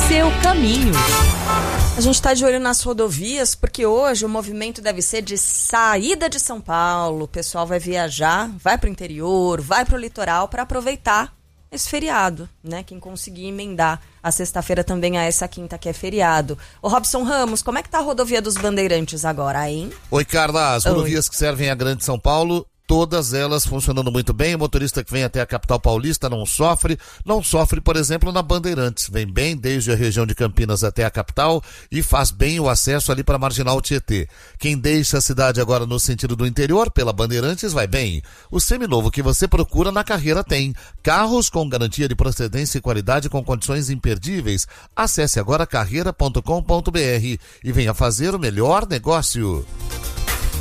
seu caminho. A gente está de olho nas rodovias porque hoje o movimento deve ser de saída de São Paulo. O pessoal vai viajar, vai para o interior, vai para o litoral para aproveitar esse feriado, né? Quem conseguir emendar a sexta-feira também a essa quinta que é feriado. Ô Robson Ramos, como é que tá a rodovia dos Bandeirantes agora, hein? Oi, Carla, as rodovias que servem a Grande São Paulo, todas elas funcionando muito bem. O motorista que vem até a capital paulista não sofre, por exemplo, na Bandeirantes. Vem bem desde a região de Campinas até a capital e faz bem o acesso ali para a Marginal Tietê. Quem deixa a cidade agora no sentido do interior, pela Bandeirantes, vai bem. O seminovo que você procura na Carreira tem. Carros com garantia de procedência e qualidade com condições imperdíveis. Acesse agora carreira.com.br e venha fazer o melhor negócio.